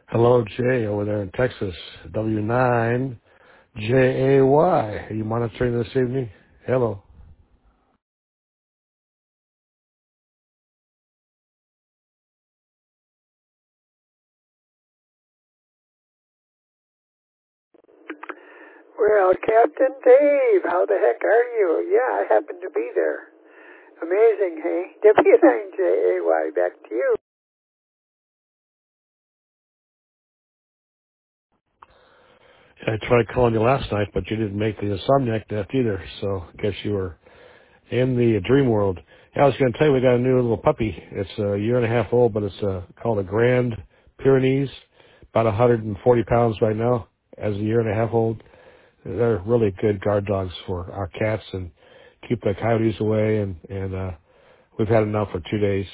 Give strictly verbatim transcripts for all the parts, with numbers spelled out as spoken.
Hello, Jay, over there in Texas. W nine J A Y. Are you monitoring this evening? Hello. Well, Captain Dave, how the heck are you? Yeah, I happen to be there. Amazing, hey? W nine J A Y, back to you. I tried calling you last night, but you didn't make the insomniac death either, so I guess you were in the dream world. Yeah, I was going to tell you we got a new little puppy. It's a year and a half old, but it's uh, called a Grand Pyrenees, about one hundred forty pounds right now as a year and a half old. They're really good guard dogs for our cats and keep the coyotes away, and, and uh, we've had it now for two days.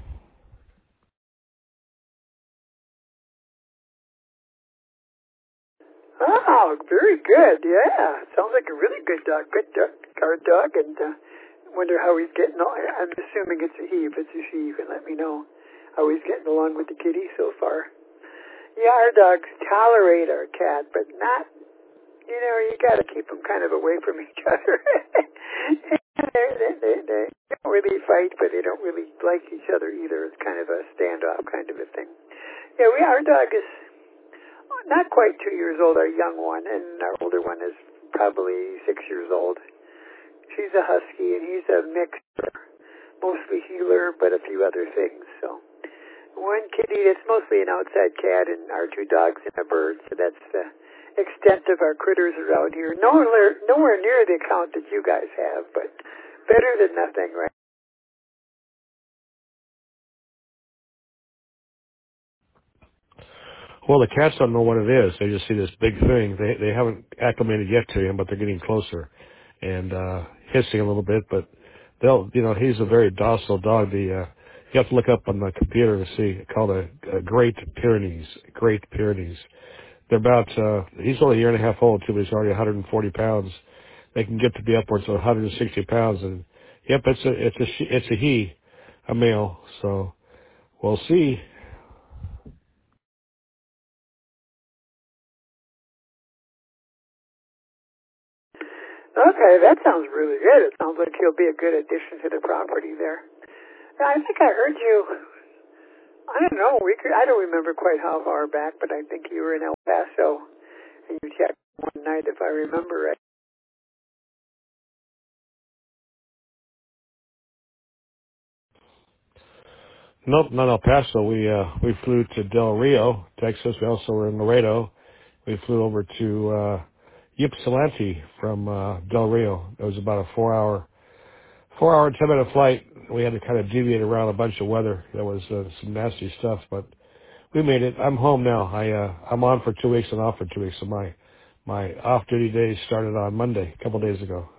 Oh, very good, yeah. Sounds like a really good dog. Good dog, guard dog, and uh, wonder how he's getting on. I'm assuming it's a he. If it's a she, you can let me know how he's getting along with the kitty so far. Yeah, our dogs tolerate our cat, but not, you know, you got to keep them kind of away from each other. they, they, they, they don't really fight, but they don't really like each other either. It's kind of a standoff kind of a thing. Yeah, we our dog is not quite two years old, our young one, and our older one is probably six years old. She's a husky, and he's a mixture, mostly healer, but a few other things. So one kitty that's mostly an outside cat, and our two dogs and a bird. So that's the extent of our critters around here. Nowhere, nowhere near the account that you guys have, but better than nothing, right? Well, the cats don't know what it is. They just see this big thing. They they haven't acclimated yet to him, but they're getting closer and uh, hissing a little bit. But they'll, you know, he's a very docile dog. The uh, you have to look up on the computer to see called a, a Great Pyrenees. Great Pyrenees. They're about. Uh, he's only a year and a half old too, but he's already one hundred forty pounds. They can get to be upwards of one hundred sixty pounds. And yep, it's a it's a she, it's a he, a male. So we'll see. Okay, that sounds really good. It sounds like he'll be a good addition to the property there. Yeah, I think I heard you. I don't know. We could, I don't remember quite how far back, but I think you were in El Paso and you checked one night, if I remember right. Nope, not El Paso. We uh, we flew to Del Rio, Texas. We also were in Laredo. We flew over to uh, Ypsilanti from uh, Del Rio. It was about a four hour, four hour, ten minute flight. We had to kind of deviate around a bunch of weather. There was uh, some nasty stuff, but we made it. I'm home now. I uh, I'm on for two weeks and off for two weeks. So my my off duty days started on Monday, a couple of days ago.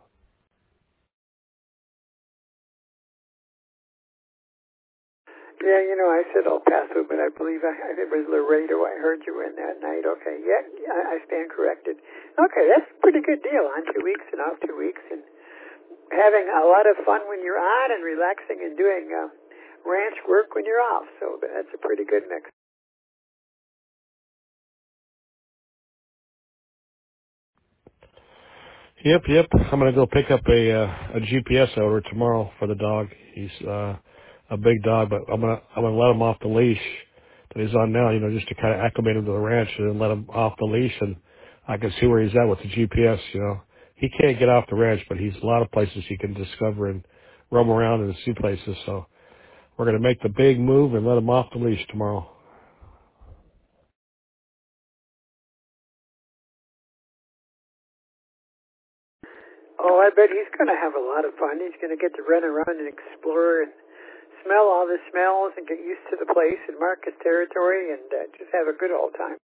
Yeah, you know, I said El Paso, but I believe I, I think it was Laredo. I heard you in that night. Okay, yeah, I, I stand corrected. Okay, that's a pretty good deal. On two weeks and off two weeks, and having a lot of fun when you're on, and relaxing and doing uh, ranch work when you're off. So that's a pretty good mix. Yep, yep. I'm gonna go pick up a uh, a G P S order tomorrow for the dog. He's uh, a big dog, but I'm gonna I'm gonna let him off the leash that he's on now. You know, just to kind of acclimate him to the ranch and then let him off the leash, and I can see where he's at with the G P S. You know, he can't get off the ranch, but he's a lot of places he can discover and roam around and see places. So we're gonna make the big move and let him off the leash tomorrow. Oh, I bet he's going to have a lot of fun. He's going to get to run around and explore and smell all the smells and get used to the place and mark his territory and uh, just have a good old time.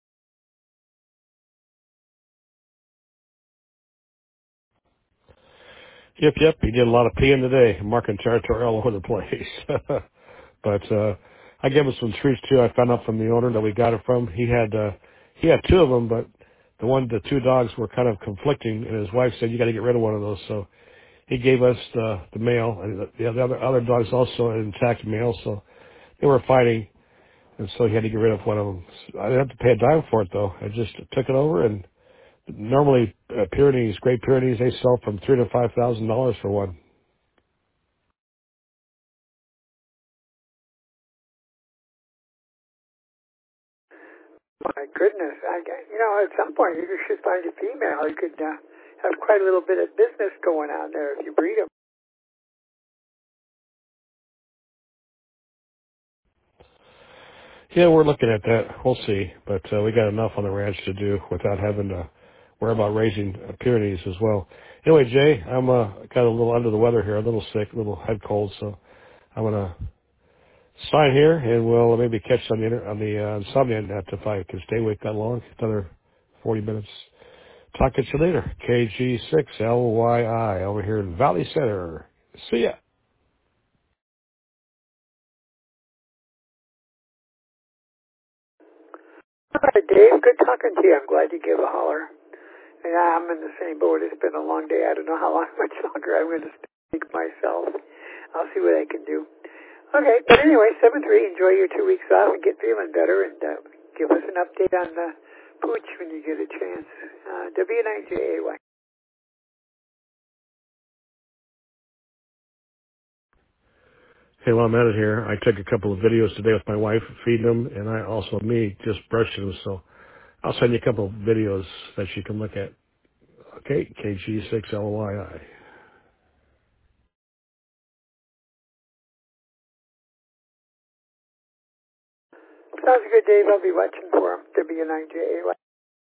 Yep, yep. He did a lot of peeing today, marking territory all over the place. But uh, I gave him some treats too. I found out from the owner that we got it from. He had uh, he had two of them, but the one the two dogs were kind of conflicting, and his wife said you got to get rid of one of those. So he gave us the the male, and the, the other other dogs also an intact male. So they were fighting. and so he had to get rid of one of them. I didn't have to pay a dime for it though. I just took it over, and normally uh, Pyrenees, Great Pyrenees, they sell from three to five thousand dollars for one. My goodness, I you know at some point you should find a female. You could uh, have quite a little bit of business going on there if you breed them. Yeah, we're looking at that. We'll see, but uh, we got enough on the ranch to do without having to worry about raising uh, Pyrenees as well. Anyway, Jay, I'm uh, got a little under the weather here, a little sick, a little head cold, so I'm gonna sign here, and we'll maybe catch on the inter- on the uh, insomnia net if I can stay awake that long, another forty minutes. Talk to you later. K G six L Y I over here in Valley Center. See ya. All right, Dave, good talking to you. I'm glad you gave a holler. Yeah, I'm in the same boat. It's been a long day. I don't know how long, much longer I'm going to speak myself. I'll see what I can do. Okay, but anyway, seven three, enjoy your two weeks off and get feeling better, and uh, give us an update on the pooch when you get a chance. Uh, W nine J A Y. Hey, while I'm at it here, I took a couple of videos today with my wife feeding them, and I also me just brushing them. So I'll send you a couple of videos that you can look at. Okay, K G six L Y I. Sounds good, Dave. I'll be watching for him. W nine J A Y.